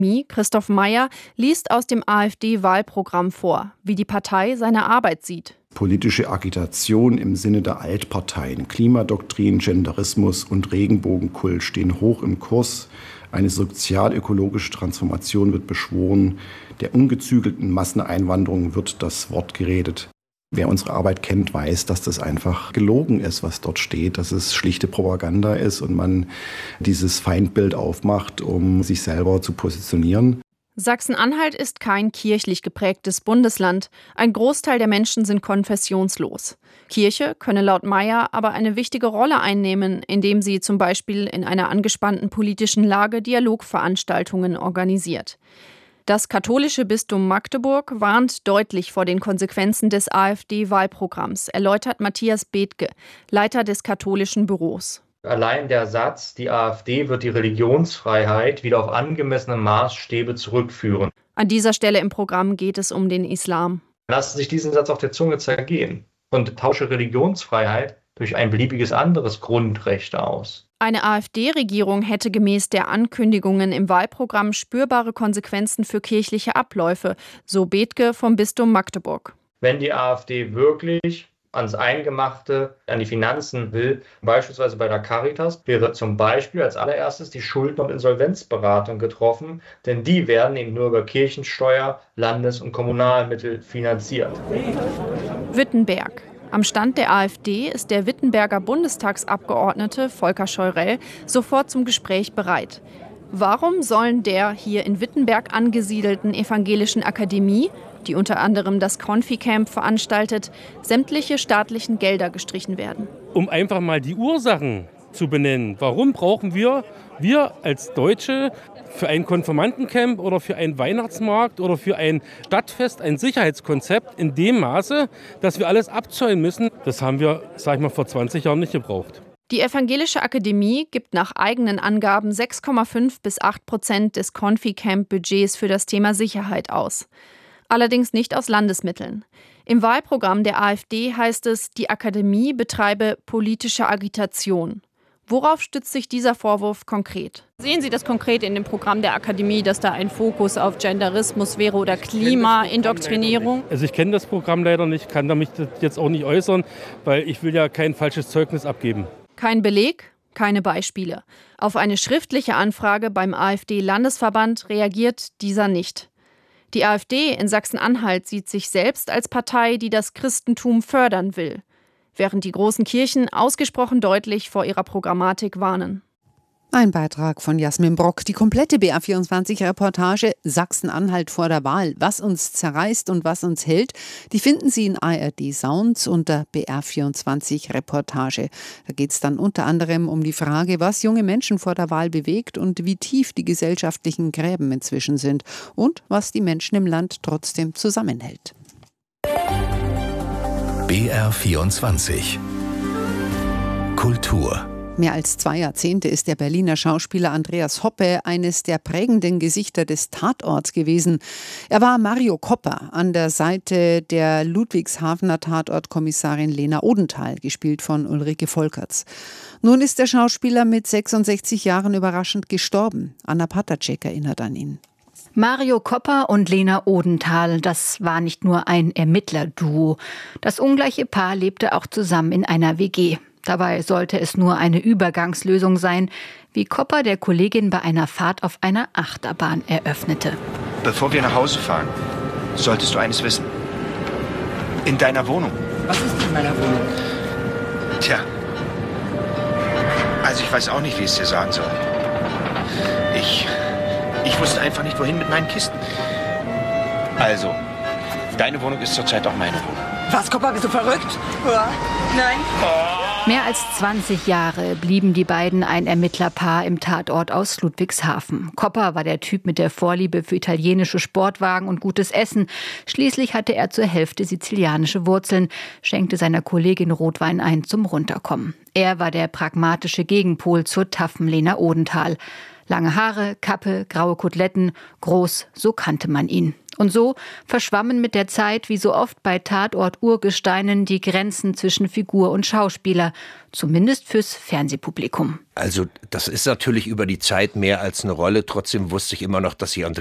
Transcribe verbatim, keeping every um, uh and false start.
Christoph Meyer liest aus dem AfD-Wahlprogramm vor, wie die Partei seine Arbeit sieht. Politische Agitation im Sinne der Altparteien, Klimadoktrin, Genderismus und Regenbogenkult stehen hoch im Kurs. Eine sozial-ökologische Transformation wird beschworen. Der ungezügelten Masseneinwanderung wird das Wort geredet. Wer unsere Arbeit kennt, weiß, dass das einfach gelogen ist, was dort steht, dass es schlichte Propaganda ist und man dieses Feindbild aufmacht, um sich selber zu positionieren. Sachsen-Anhalt ist kein kirchlich geprägtes Bundesland. Ein Großteil der Menschen sind konfessionslos. Kirche könne laut Meyer aber eine wichtige Rolle einnehmen, indem sie zum Beispiel in einer angespannten politischen Lage Dialogveranstaltungen organisiert. Das katholische Bistum Magdeburg warnt deutlich vor den Konsequenzen des AfD-Wahlprogramms, erläutert Matthias Bethke, Leiter des katholischen Büros. Allein der Satz, die AfD wird die Religionsfreiheit wieder auf angemessene Maßstäbe zurückführen. An dieser Stelle im Programm geht es um den Islam. Lassen Sie sich diesen Satz auf der Zunge zergehen und tausche Religionsfreiheit durch ein beliebiges anderes Grundrecht aus. Eine AfD-Regierung hätte gemäß der Ankündigungen im Wahlprogramm spürbare Konsequenzen für kirchliche Abläufe, so Bethke vom Bistum Magdeburg. Wenn die AfD wirklich ans Eingemachte, an die Finanzen will, beispielsweise bei der Caritas, wäre zum Beispiel als allererstes die Schulden- und Insolvenzberatung getroffen, denn die werden eben nur über Kirchensteuer, Landes- und Kommunalmittel finanziert. Wittenberg. Am Stand der AfD ist der Wittenberger Bundestagsabgeordnete Volker Scheurell sofort zum Gespräch bereit. Warum sollen der hier in Wittenberg angesiedelten Evangelischen Akademie, die unter anderem das Konfi-Camp veranstaltet, sämtliche staatlichen Gelder gestrichen werden? Um einfach mal die Ursachen zu benennen. Warum brauchen wir, wir als Deutsche, für ein Konfirmandencamp oder für einen Weihnachtsmarkt oder für ein Stadtfest ein Sicherheitskonzept in dem Maße, dass wir alles abzäunen müssen? Das haben wir, sag ich mal, vor zwanzig Jahren nicht gebraucht. Die Evangelische Akademie gibt nach eigenen Angaben sechs Komma fünf bis acht Prozent des Konfi-Camp-Budgets für das Thema Sicherheit aus. Allerdings nicht aus Landesmitteln. Im Wahlprogramm der AfD heißt es, die Akademie betreibe politische Agitation. Worauf stützt sich dieser Vorwurf konkret? Sehen Sie das konkret in dem Programm der Akademie, dass da ein Fokus auf Genderismus wäre oder Klima-Indoktrinierung? Also ich kenne das Programm leider nicht, kann da mich jetzt auch nicht äußern, weil ich will ja kein falsches Zeugnis abgeben. Kein Beleg, keine Beispiele. Auf eine schriftliche Anfrage beim AfD-Landesverband reagiert dieser nicht. Die AfD in Sachsen-Anhalt sieht sich selbst als Partei, die das Christentum fördern will, während die großen Kirchen ausgesprochen deutlich vor ihrer Programmatik warnen. Ein Beitrag von Jasmin Brock. Die komplette B R vierundzwanzig-Reportage Sachsen-Anhalt vor der Wahl. Was uns zerreißt und was uns hält, die finden Sie in A R D Sounds unter B R vierundzwanzig Reportage. Da geht es dann unter anderem um die Frage, was junge Menschen vor der Wahl bewegt und wie tief die gesellschaftlichen Gräben inzwischen sind und was die Menschen im Land trotzdem zusammenhält. B R vierundzwanzig Kultur. Mehr als zwei Jahrzehnte ist der Berliner Schauspieler Andreas Hoppe eines der prägenden Gesichter des Tatorts gewesen. Er war Mario Copper an der Seite der Ludwigshafener Tatortkommissarin Lena Odenthal, gespielt von Ulrike Volkerts. Nun ist der Schauspieler mit sechsundsechzig Jahren überraschend gestorben. Anna Patacek erinnert an ihn. Mario Copper und Lena Odenthal, das war nicht nur ein Ermittlerduo. Das ungleiche Paar lebte auch zusammen in einer W G. Dabei sollte es nur eine Übergangslösung sein, wie Copper der Kollegin bei einer Fahrt auf einer Achterbahn eröffnete. Bevor wir nach Hause fahren, solltest du eines wissen. In deiner Wohnung. Was ist in meiner Wohnung? Tja. Also ich weiß auch nicht, wie ich es dir sagen soll. Ich... Ich wusste einfach nicht, wohin mit meinen Kisten. Also, deine Wohnung ist zurzeit auch meine Wohnung. Was, Copper, bist du verrückt? Ja. Nein. Mehr als zwanzig Jahre blieben die beiden ein Ermittlerpaar im Tatort aus Ludwigshafen. Copper war der Typ mit der Vorliebe für italienische Sportwagen und gutes Essen. Schließlich hatte er zur Hälfte sizilianische Wurzeln, schenkte seiner Kollegin Rotwein ein zum Runterkommen. Er war der pragmatische Gegenpol zur taffen Lena Odenthal. Lange Haare, Kappe, graue Koteletten, groß, so kannte man ihn. Und so verschwammen mit der Zeit, wie so oft bei Tatort-Urgesteinen, die Grenzen zwischen Figur und Schauspieler, zumindest fürs Fernsehpublikum. Also das ist natürlich über die Zeit mehr als eine Rolle. Trotzdem wusste ich immer noch, dass ich